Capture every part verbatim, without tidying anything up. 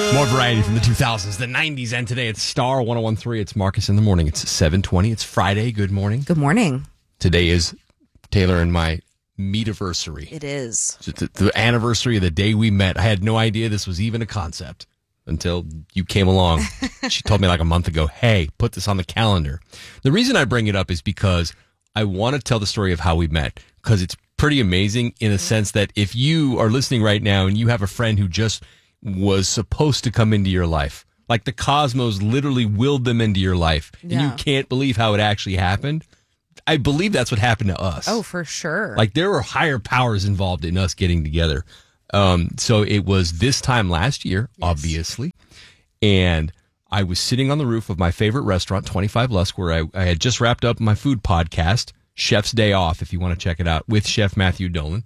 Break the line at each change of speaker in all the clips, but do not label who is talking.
More variety from the two thousands, the nineties, and today it's Star one oh one point three. It's Marcus in the morning. It's seven twenty. It's Friday. Good morning.
Good morning.
Today is Taylor and my meet-iversary.
It is.
It's the, the anniversary of the day we met. I had no idea this was even a concept until you came along. She told me like a month ago, hey, put this on the calendar. The reason I bring it up is because I want to tell the story of how we met, because it's pretty amazing in a sense that if you are listening right now and you have a friend who just was supposed to come into your life, like the cosmos literally willed them into your life, and
Yeah.
you can't believe how it actually happened, I believe that's what happened to us.
Oh, for sure.
Like there were higher powers involved in us getting together. Um, so it was this time last year,
Yes.
obviously, and I was sitting on the roof of my favorite restaurant, twenty-five Lusk, where I, I had just wrapped up my food podcast, Chef's Day Off, if you want to check it out, with Chef Matthew Dolan.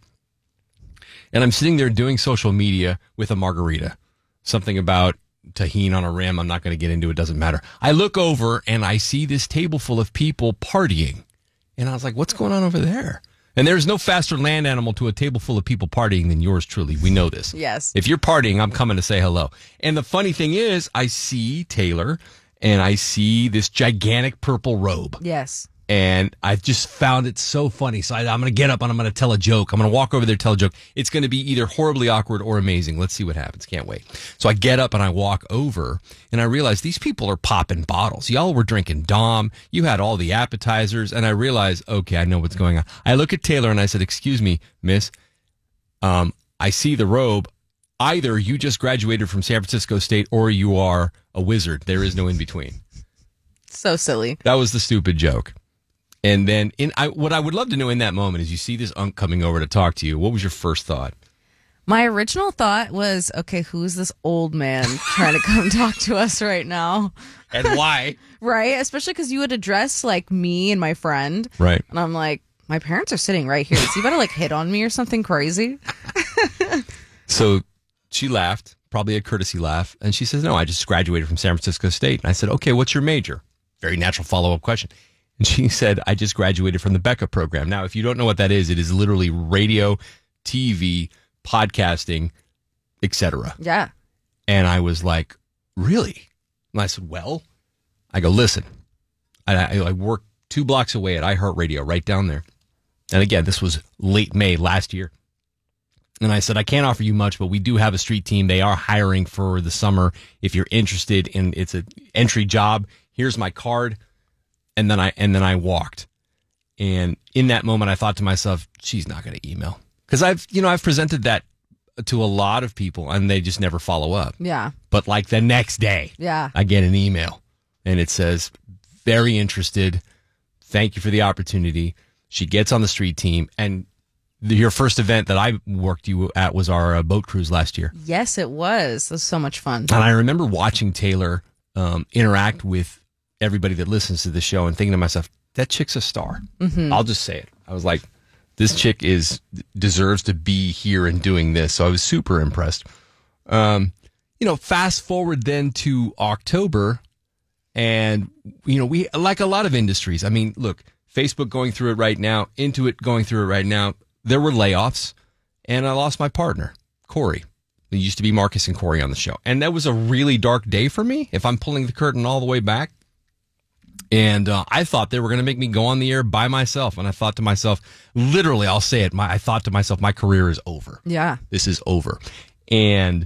And I'm sitting there doing social media with a margarita. Something about tahini on a rim. I'm not going to get into it. Doesn't matter. I look over and I see this table full of people partying. And I was like, what's going on over there? And there's no faster land animal to a table full of people partying than yours truly. We know this.
Yes.
If you're partying, I'm coming to say hello. And the funny thing is, I see Taylor and I see this gigantic purple robe.
Yes.
And I've just found it so funny. So I, I'm going to get up and I'm going to tell a joke. I'm going to walk over there, tell a joke. It's going to be either horribly awkward or amazing. Let's see what happens. Can't wait. So I get up and I walk over and I realize these people are popping bottles. Y'all were drinking Dom. You had all the appetizers. And I realize, okay, I know what's going on. I look at Taylor and I said, excuse me, miss. Um, I see the robe. Either you just graduated from San Francisco State or you are a wizard. There is no in between.
So silly.
That was the stupid joke. And then, in I, what I would love to know in that moment is you see this unk coming over to talk to you. What was your first thought?
My original thought was, okay, who's this old man trying to come talk to us right now?
And why?
Right? Especially because you had addressed like me and my friend.
Right.
And I'm like, my parents are sitting right here. Is he about to like hit on me or something crazy?
So she laughed, probably a courtesy laugh. And she says, no, I just graduated from San Francisco State. And I said, okay, what's your major? Very natural follow-up question. And she said, I just graduated from the Becca program. Now, if you don't know what that is, it is literally radio, T V, podcasting, et cetera.
Yeah.
And I was like, really? And I said, well, I go, listen, I, I, I work two blocks away at iHeartRadio right down there. And again, this was late May last year. And I said, I can't offer you much, but we do have a street team. They are hiring for the summer. If you're interested in, it's an entry job. Here's my card. And then I and then I walked, and in that moment I thought to myself, she's not going to email, because I've you know I've presented that to a lot of people and they just never follow up.
Yeah.
But like the next day,
Yeah.
I get an email and it says, very interested. Thank you for the opportunity. She gets on the street team, and the, your first event that I worked you at was our uh, boat cruise last year.
Yes, it was. It was so much fun.
And I remember watching Taylor um, interact with everybody that listens to the show and thinking to myself, that chick's a star. Mm-hmm. I'll just say it. I was like, this chick is deserves to be here and doing this. So I was super impressed. Um, you know, fast forward then to October, and, you know, we, like a lot of industries, I mean, look, Facebook going through it right now, Intuit going through it right now. There were layoffs, and I lost my partner, Corey. It used to be Marcus and Corey on the show. And that was a really dark day for me, if I'm pulling the curtain all the way back. And uh, I thought they were going to make me go on the air by myself. And I thought to myself, literally, I'll say it. My, I thought to myself, my career is over.
Yeah.
This is over. And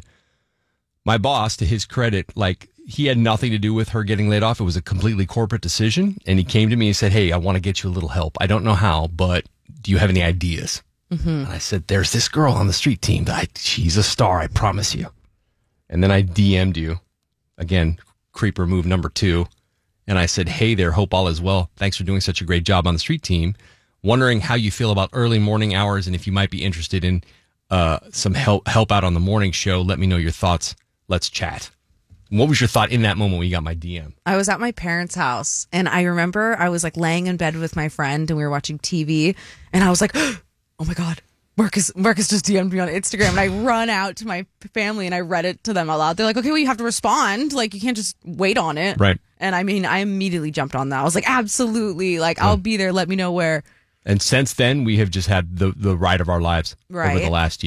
my boss, to his credit, like, he had nothing to do with her getting laid off. It was a completely corporate decision. And he came to me and said, hey, I want to get you a little help. I don't know how, but do you have any ideas? Mm-hmm. And I said, there's this girl on the street team. That I, she's a star, I promise you. And then I D M'd you. Again, creeper move number two. And I said, hey there, hope all is well. Thanks for doing such a great job on the street team. Wondering how you feel about early morning hours and if you might be interested in uh, some help help out on the morning show. Let me know your thoughts. Let's chat. What was your thought in that moment when you got my D M?
I was at my parents' house, and I remember I was like laying in bed with my friend, and we were watching T V, and I was like, oh my God, Marcus, Marcus just D M'd me on Instagram. And I run out to my family and I read it to them out loud. They're like, okay, well, you have to respond. Like, you can't just wait on it.
Right.
And I mean, I immediately jumped on that. I was like, absolutely. Like, I'll be there. Let me know where.
And since then, we have just had the, the ride of our lives
Right.
over the last year.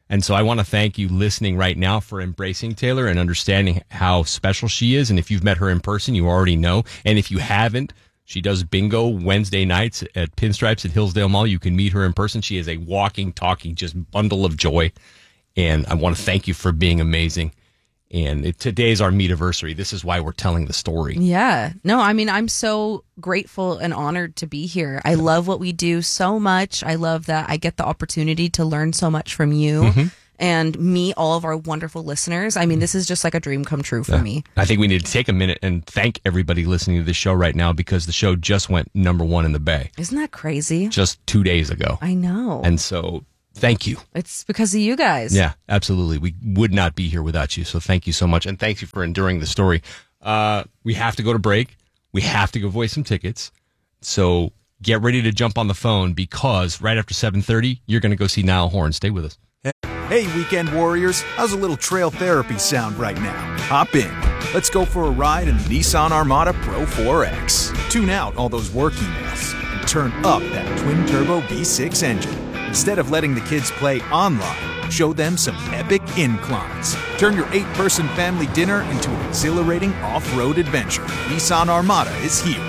And so I want to thank you listening right now for embracing Taylor and understanding how special she is. And if you've met her in person, you already know. And if you haven't, she does bingo Wednesday nights at Pinstripes at Hillsdale Mall. You can meet her in person. She is a walking, talking, just bundle of joy. And I want to thank you for being amazing. And it, today's our meet-iversary. This is why we're telling the story.
Yeah. No, I mean, I'm so grateful and honored to be here. I love what we do so much. I love that I get the opportunity to learn so much from you mm-hmm. and meet all of our wonderful listeners. I mean, this is just like a dream come true for
yeah.
me.
I think we need to take a minute and thank everybody listening to this show right now because the show just went number one in the Bay.
Isn't that crazy?
Just two days ago.
I know.
And so... thank you.
It's because of you guys.
Yeah, absolutely. We would not be here without you. So thank you so much. And thank you for enduring the story. Uh, we have to go to break. We have to give away some tickets. So get ready to jump on the phone because right after seven thirty, you're going to go see Niall Horan. Stay with us.
Hey, weekend warriors. How's a little trail therapy sound right now? Hop in. Let's go for a ride in the Nissan Armada Pro four X. Tune out all those work emails and turn up that twin-turbo V six engine. Instead of letting the kids play online, show them some epic inclines. Turn your eight-person family dinner into an exhilarating off-road adventure. Nissan Armada is here.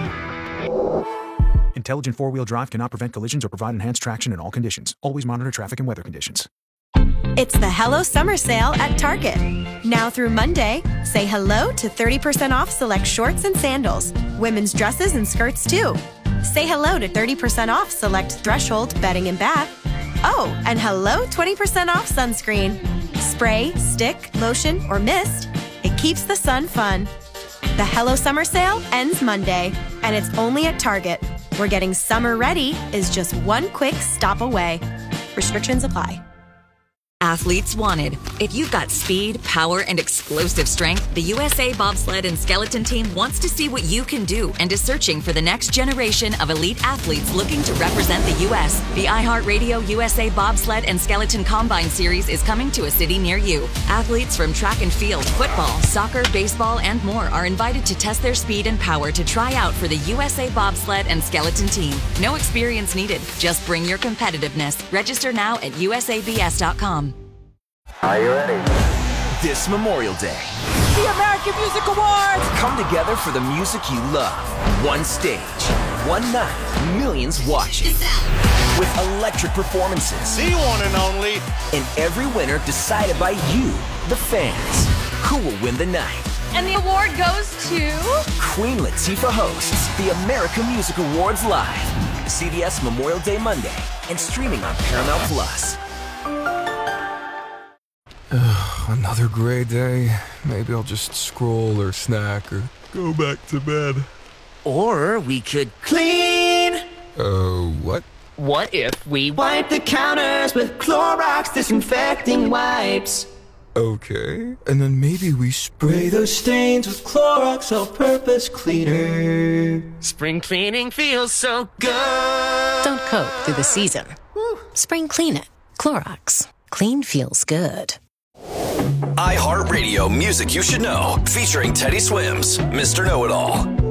Intelligent four-wheel drive cannot prevent collisions or provide enhanced traction in all conditions. Always monitor traffic and weather conditions.
It's the Hello Summer Sale at Target. Now through Monday, say hello to thirty percent off select shorts and sandals. Women's dresses and skirts, too. Say hello to thirty percent off select Threshold bedding and bath. Oh, and hello twenty percent off sunscreen. Spray, stick, lotion, or mist. It keeps the sun fun. The Hello Summer Sale ends Monday, and it's only at Target, where getting summer ready is just one quick stop away. Restrictions apply.
Athletes wanted. If you've got speed, power, and explosive strength, the U S A Bobsled and Skeleton Team wants to see what you can do and is searching for the next generation of elite athletes looking to represent the U S The iHeartRadio U S A Bobsled and Skeleton Combine Series is coming to a city near you. Athletes from track and field, football, soccer, baseball, and more are invited to test their speed and power to try out for the U S A Bobsled and Skeleton Team. No experience needed. Just bring your competitiveness. Register now at U S A B S dot com.
Are you ready?
This Memorial Day,
the American Music Awards
come together for the music you love. One stage, one night, millions watching. With electric performances.
The one and only.
And every winner decided by you, the fans. Who will win the night?
And the award goes to...
Queen Latifah hosts the American Music Awards live. C B S Memorial Day Monday and streaming on Paramount Plus.
Another gray day. Maybe I'll just scroll or snack or go back to bed.
Or we could clean.
Uh, what?
What if we wipe the counters with Clorox disinfecting wipes?
Okay. And then maybe we spray
those stains with Clorox all-purpose cleaner. Spring cleaning feels so good.
Don't coat through the season. Woo. Spring clean it. Clorox. Clean feels good.
iHeartRadio Music You Should Know, featuring Teddy Swims, Mister Know-It-All.